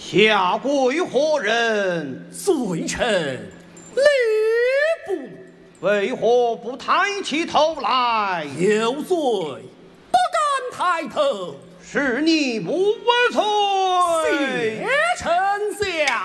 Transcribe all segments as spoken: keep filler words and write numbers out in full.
下跪何人？ 罪臣吏部。 为何不抬起头来？ 有罪，不敢抬头。 是你不罪。 谢丞相。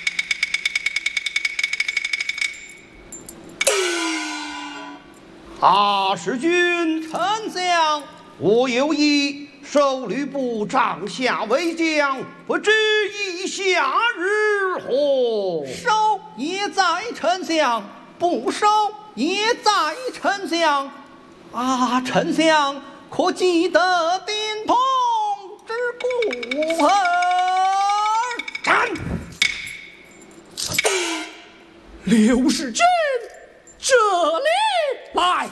阿使君，丞相，我有意授吕布帐下为将，不知意下如何？ 收也在丞相，不收也在丞相。啊，丞相可记得丁鹏之故儿？ 站！ 刘使君，这里来。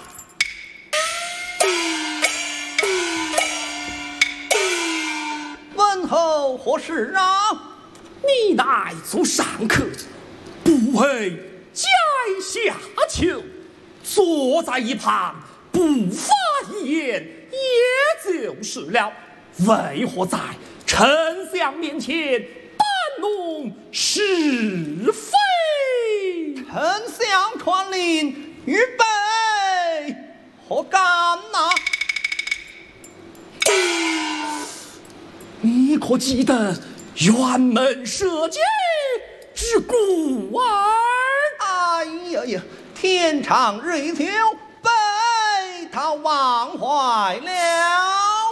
问候何事啊？ 你乃做上客，不为阶下囚，坐在一旁不发一言，也就是了。为何在丞相面前搬弄是非？ 丞相传令，预备，何干呐？ 你可记得辕门射箭之故儿？ 哎呀呀，天长日久，被他忘怀了。